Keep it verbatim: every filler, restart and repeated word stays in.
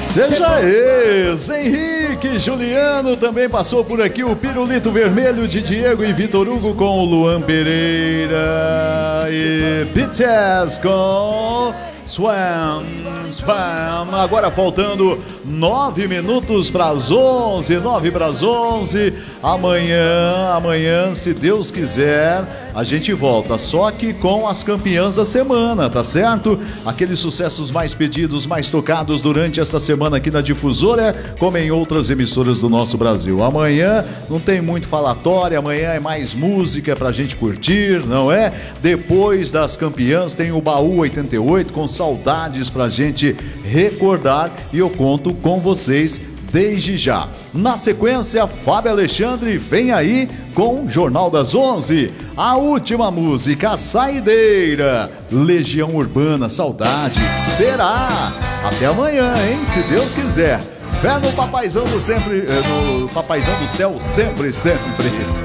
Seja esse, Henrique Juliano também passou por aqui, o Pirulito Vermelho de Diego e Vitor Hugo com o Luan Pereira e B T S com Swam, Swam. Agora faltando nove minutos para as onze, nove para as onze. Amanhã, amanhã, se Deus quiser, a gente volta, só que com as campeãs da semana, tá certo? Aqueles sucessos mais pedidos, mais tocados durante esta semana aqui na Difusora, como em outras emissoras do nosso Brasil. Amanhã não tem muito falatório, amanhã é mais música pra gente curtir, não é? Depois das campeãs tem o Baú oitenta e oito com saudades pra gente recordar e eu conto com vocês desde já. Na sequência, Fábio Alexandre vem aí com Jornal das onze. A última música, a Saideira, Legião Urbana, Saudade, será? Até amanhã, hein? Se Deus quiser. Fé no Papaizão do sempre, no Papaizão do céu, sempre, sempre.